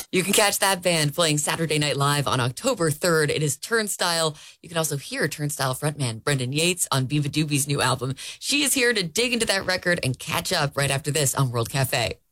You can catch that band playing Saturday Night Live on October 3rd. It is Turnstile. You can also hear Turnstile frontman Brendan Yates on Viva Doobie's new album. She is here to dig into that record and catch up right after this on World Cafe.